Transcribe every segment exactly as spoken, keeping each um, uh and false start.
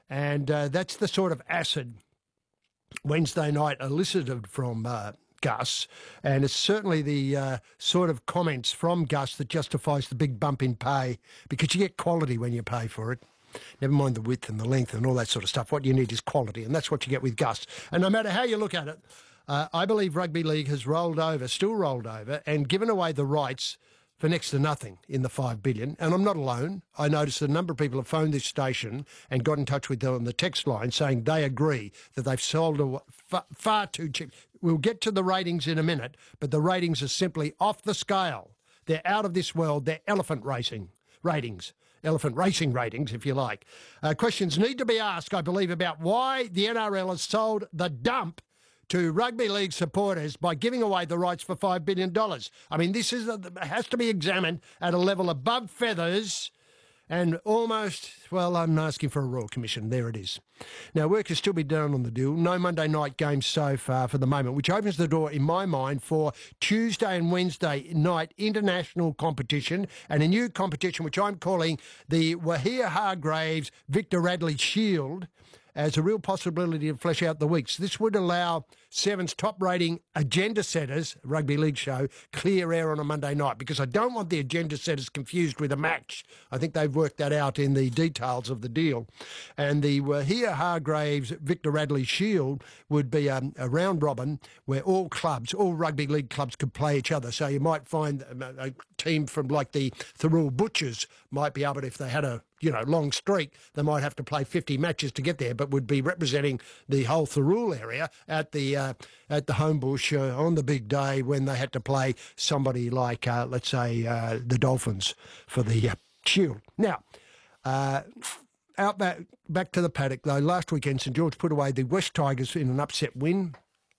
And uh, that's the sort of acid Wednesday night elicited from uh, Gus, and it's certainly the uh, sort of comments from Gus that justifies the big bump in pay, because you get quality when you pay for it. Never mind the width and the length and all that sort of stuff. What you need is quality, and that's what you get with Gus. And no matter how you look at it, uh, I believe rugby league has rolled over, still rolled over, and given away the rights for next to nothing in the five billion dollars. And I'm not alone. I noticed a number of people have phoned this station and got in touch with them on the text line saying they agree that they've sold a, far, far too cheap. We'll get to the ratings in a minute, but the ratings are simply off the scale. They're out of this world. They're elephant racing ratings. Elephant racing ratings, if you like. Uh, questions need to be asked, I believe, about why the N R L has sold the dump to rugby league supporters by giving away the rights for five billion dollars. I mean, this is a, has to be examined at a level above feathers and almost, well, I'm asking for a Royal Commission. There it is. Now, work has still been done on the deal. No Monday night games so far for the moment, which opens the door, in my mind, for Tuesday and Wednesday night international competition and a new competition which I'm calling the Wahiya Hargraves Victor Radley Shield, as a real possibility to flesh out the weeks. This would allow Seven's top-rating agenda setters, rugby league show, clear air on a Monday night, because I don't want the agenda setters confused with a match. I think they've worked that out in the details of the deal. And the Wahiya Hargraves Victor Radley Shield would be um, a round robin where all clubs, all rugby league clubs could play each other. So you might find a, a team from like the Thirroul Butchers might be able to, if they had a you know, long streak, they might have to play fifty matches to get there, but would be representing the whole Thirroul area at the uh, at the Homebush uh, on the big day when they had to play somebody like, uh, let's say, uh, the Dolphins for the uh, Shield. Now, uh, out back, back to the paddock, though, last weekend St George put away the West Tigers in an upset win.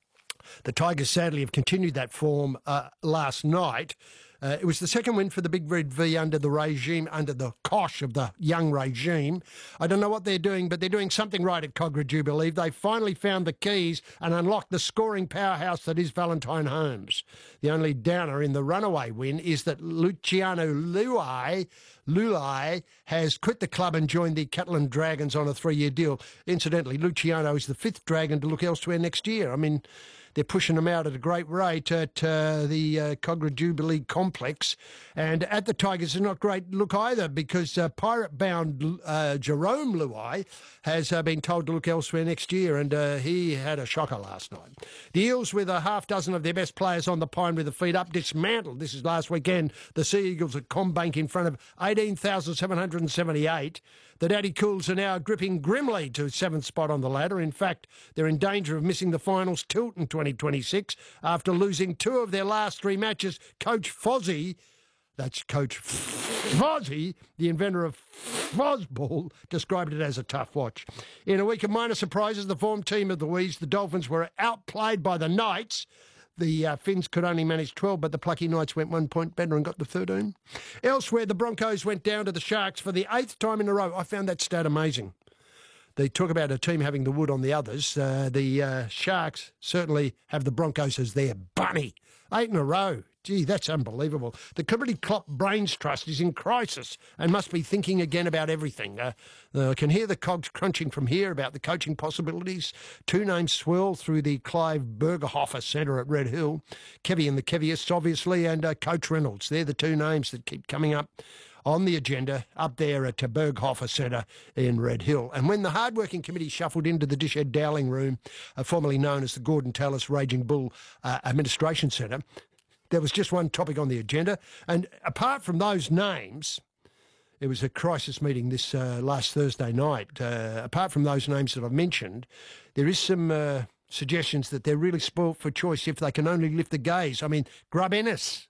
The Tigers sadly have continued that form uh, last night. Uh, it was the second win for the Big Red V under the regime, under the cosh of the young regime. I don't know what they're doing, but they're doing something right at Cogra Jubilee. They finally found the keys and unlocked the scoring powerhouse that is Valentine Holmes. The only downer in the runaway win is that Luciano Luai, Lulai has quit the club and joined the Catalan Dragons on a three-year deal. Incidentally, Luciano is the fifth Dragon to look elsewhere next year. I mean, they're pushing them out at a great rate at uh, the uh, Cogra Jubilee complex. And at the Tigers, it's not great look either, because uh, pirate-bound uh, Jerome Luai has uh, been told to look elsewhere next year, and uh, he had a shocker last night. The Eels, with a half dozen of their best players on the pine with the feet up, dismantled. This is last weekend. The Sea Eagles at Combank in front of eighteen thousand seven hundred seventy-eight. The Daddy Cools are now gripping grimly to seventh spot on the ladder. In fact, they're in danger of missing the finals tilt in twenty twenty-six after losing two of their last three matches. Coach Fozzie, that's Coach Fozzie, the inventor of Fozball, described it as a tough watch. In a week of minor surprises, the form team of the Wees, the Dolphins, were outplayed by the Knights. The uh, Finns could only manage twelve, but the plucky Knights went one point better and got the thirteen. Elsewhere, the Broncos went down to the Sharks for the eighth time in a row. I found that stat amazing. They talk about a team having the wood on the others. Uh, the uh, Sharks certainly have the Broncos as their bunny. Eight in a row. Gee, that's unbelievable. The Liberty Klopp Brains Trust is in crisis and must be thinking again about everything. Uh, I can hear the cogs crunching from here about the coaching possibilities. Two names swirl through the Clive Bergerhofer Centre at Red Hill. Kevy and the Kevyists, obviously, and uh, Coach Reynolds. They're the two names that keep coming up on the agenda up there at the Berghofer Centre in Red Hill. And when the hard-working committee shuffled into the Dishhead Dowling Room, uh, formerly known as the Gordon Tallis Raging Bull uh, Administration Centre, there was just one topic on the agenda. And apart from those names, it was a crisis meeting this uh, last Thursday night. Uh, apart from those names that I've mentioned, there is some uh, suggestions that they're really spoilt for choice if they can only lift the gaze. I mean, Grub Ennis.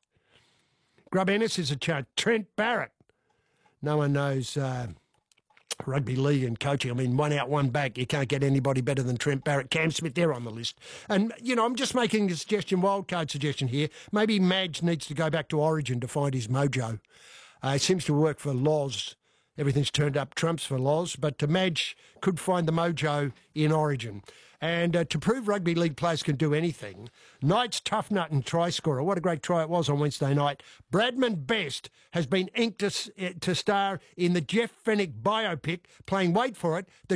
Grub Ennis is a chart. Trent Barrett. No one knows uh, rugby league and coaching. I mean, one out, one back. You can't get anybody better than Trent Barrett. Cam Smith, they're on the list. And, you know, I'm just making a suggestion, wildcard suggestion here. Maybe Madge needs to go back to Origin to find his mojo. Uh, it seems to work for Loz. Everything's turned up trumps for Loz, but uh, Madge could find the mojo in Origin. And uh, to prove rugby league players can do anything, Knights tough nut and try scorer, what a great try it was on Wednesday night, Bradman Best has been inked to, to star in the Jeff Fennick biopic, playing, wait for it, the